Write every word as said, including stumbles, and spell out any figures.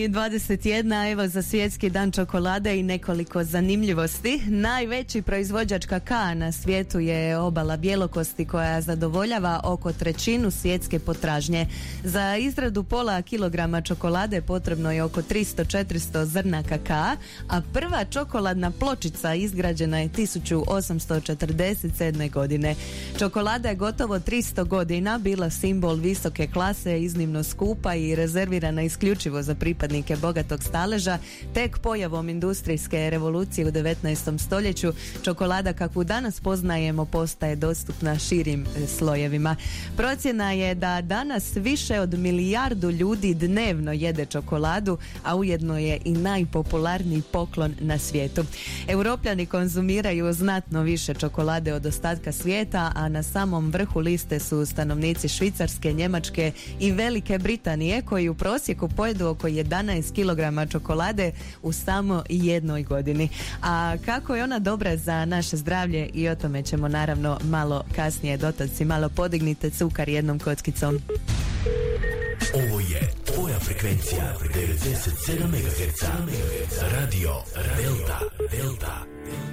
dvadeset jedna, evo za svjetski dan čokolade i nekoliko zanimljivosti. Najveći proizvođač kakaa na svijetu je obala Bjelokosti koja zadovoljava oko trećinu svjetske potražnje. Za izradu pola kilograma čokolade potrebno je oko tristo do četiristo zrna kakaa, a prva čokoladna pločica izgrađena je tisuću osamsto četrdeset sedme. godine. Čokolada je gotovo tristo godina bila simbol visoke klase, iznimno skupa i rezervirana isključivo za pripadnike bogatog staleža. Tek pojavom industrijske revolucije u devetnaestom stoljeću čokolada kakvu danas poznajemo postaje dostupna širim slojevima. Procjena je da danas više od milijardu ljudi dnevno jede čokoladu, a ujedno je i najpopularniji poklon na svijetu. Europljani konzumiraju znatno više čokolade od ostatka svijeta, a na samom vrhu liste su stanovnici Švicarske, Njemačke i Velike Britanije koji u prosjeku pojedu oko jedanaest kilograma čokolade u samo jednoj godini. A kako je ona dobra za naše zdravlje, i o tome ćemo naravno malo kasnije. Dotaci malo podignite cukar jednom kockicom. Ovo je tvoja frekvencija devedeset sedam megaherca. Radio Delta Delta.